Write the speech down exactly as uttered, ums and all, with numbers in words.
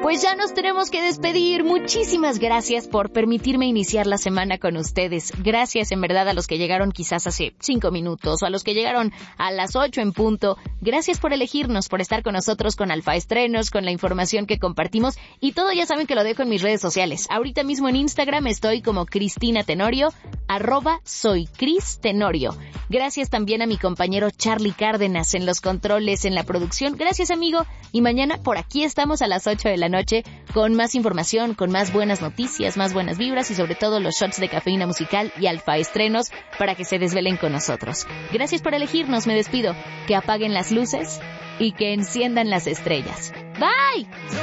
Pues ya nos tenemos que despedir. Muchísimas gracias por permitirme iniciar la semana con ustedes. Gracias en verdad a los que llegaron quizás hace cinco minutos o a los que llegaron a las ocho en punto. Gracias por elegirnos, por estar con nosotros con Alfa Estrenos, con la información que compartimos y todo ya saben que lo dejo en mis redes sociales. Ahorita mismo en Instagram estoy como Cristina Tenorio, arroba soy Cris Tenorio. Gracias también a mi compañero Charlie Cárdenas en los controles, en la producción. Gracias, amigo. Y mañana por aquí estamos a las ocho de la noche con más información, con más buenas noticias, más buenas vibras y sobre todo los shots de cafeína musical y Alfa Estrenos para que se desvelen con nosotros. Gracias por elegirnos, me despido. Que apaguen las luces y que enciendan las estrellas. Bye.